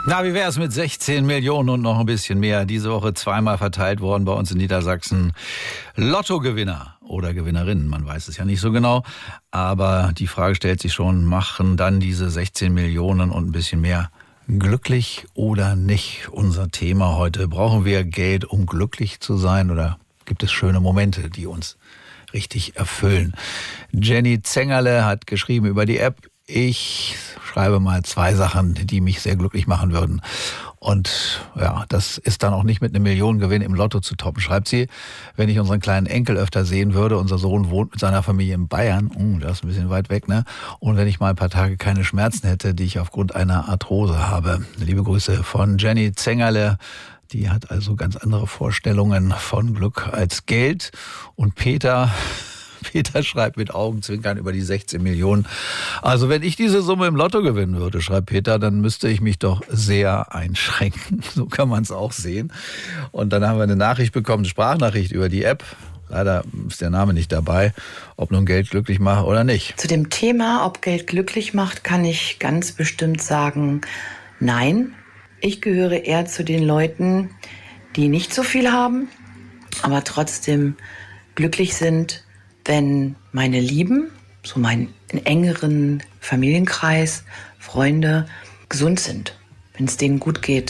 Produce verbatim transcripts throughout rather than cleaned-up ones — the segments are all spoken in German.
Na, wie wäre es mit sechzehn Millionen und noch ein bisschen mehr? Diese Woche zweimal verteilt worden bei uns in Niedersachsen. Lottogewinner oder Gewinnerinnen, man weiß es ja nicht so genau. Aber die Frage stellt sich schon, machen dann diese sechzehn Millionen und ein bisschen mehr glücklich oder nicht? Unser Thema heute. Brauchen wir Geld, um glücklich zu sein, oder gibt es schöne Momente, die uns richtig erfüllen? Jenny Zengerle hat geschrieben über die App: Ich schreibe mal zwei Sachen, die mich sehr glücklich machen würden. Und ja, das ist dann auch nicht mit einem Millionengewinn im Lotto zu toppen, schreibt sie. Wenn ich unseren kleinen Enkel öfter sehen würde, unser Sohn wohnt mit seiner Familie in Bayern, uh, das ist ein bisschen weit weg, ne? Und wenn ich mal ein paar Tage keine Schmerzen hätte, die ich aufgrund einer Arthrose habe. Liebe Grüße von Jenny Zengerle. Die hat also ganz andere Vorstellungen von Glück als Geld. Und Peter... Peter schreibt mit Augenzwinkern über die sechzehn Millionen. Also wenn ich diese Summe im Lotto gewinnen würde, schreibt Peter, dann müsste ich mich doch sehr einschränken. So kann man es auch sehen. Und dann haben wir eine Nachricht bekommen, eine Sprachnachricht über die App. Leider ist der Name nicht dabei, ob nun Geld glücklich macht oder nicht. Zu dem Thema, ob Geld glücklich macht, kann ich ganz bestimmt sagen, nein. Ich gehöre eher zu den Leuten, die nicht so viel haben, aber trotzdem glücklich sind, wenn meine Lieben, so meinen engeren Familienkreis, Freunde, gesund sind, wenn es denen gut geht.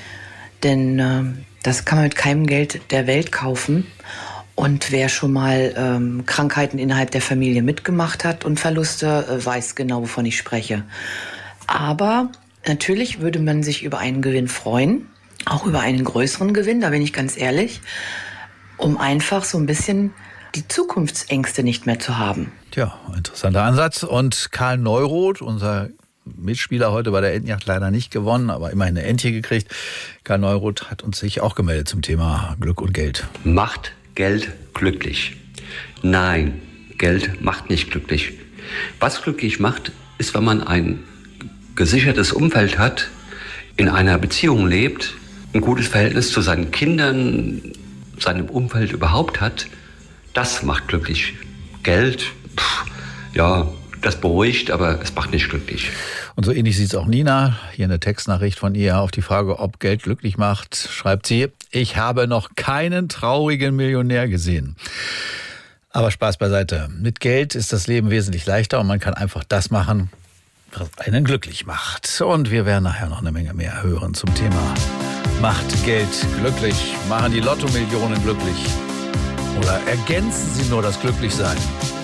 Denn äh, das kann man mit keinem Geld der Welt kaufen. Und wer schon mal ähm, Krankheiten innerhalb der Familie mitgemacht hat und Verluste, äh, weiß genau, wovon ich spreche. Aber natürlich würde man sich über einen Gewinn freuen, auch über einen größeren Gewinn, da bin ich ganz ehrlich, um einfach so ein bisschen die Zukunftsängste nicht mehr zu haben. Tja, interessanter Ansatz. Und Karl Neuroth, unser Mitspieler heute bei der Entenjagd, leider nicht gewonnen, aber immerhin eine Entche gekriegt. Karl Neuroth hat uns sich auch gemeldet zum Thema Glück und Geld. Macht Geld glücklich? Nein, Geld macht nicht glücklich. Was glücklich macht, ist, wenn man ein gesichertes Umfeld hat, in einer Beziehung lebt, ein gutes Verhältnis zu seinen Kindern, seinem Umfeld überhaupt hat. Das macht glücklich. Geld, pff, ja, das beruhigt, aber es macht nicht glücklich. Und so ähnlich sieht es auch Nina. Hier eine Textnachricht von ihr auf die Frage, ob Geld glücklich macht, schreibt sie: Ich habe noch keinen traurigen Millionär gesehen. Aber Spaß beiseite. Mit Geld ist das Leben wesentlich leichter und man kann einfach das machen, was einen glücklich macht. Und wir werden nachher noch eine Menge mehr hören zum Thema: Macht Geld glücklich? Machen die Lotto-Millionen glücklich? Oder ergänzen sie nur das Glücklichsein?